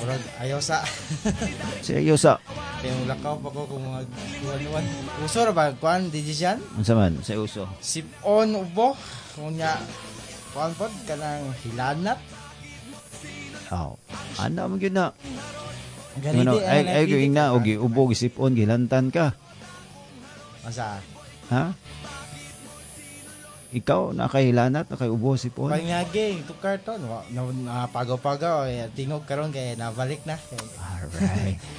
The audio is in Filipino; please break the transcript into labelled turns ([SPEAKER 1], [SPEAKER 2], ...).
[SPEAKER 1] murag ayaw sa.
[SPEAKER 2] Seryoso.
[SPEAKER 1] Kaya lakaw pa ko kung mga kuwan-kuwan. Uso ra ba kuan di siyan?
[SPEAKER 2] Unsa man sa uso?
[SPEAKER 1] Sipon ubo kunya kuan pod kanang hilanat.
[SPEAKER 2] Aw. Ana mo gyud na.
[SPEAKER 1] Ganito
[SPEAKER 2] Ay gyud na og ubog sipon gilantan ka.
[SPEAKER 1] Asa?
[SPEAKER 2] Ha? Ikaw nakailanat nakaiubo sipon.
[SPEAKER 1] Panyagi tukar to no. Napagaw-pagaw tingog karon kay nabalik na.
[SPEAKER 2] Alright.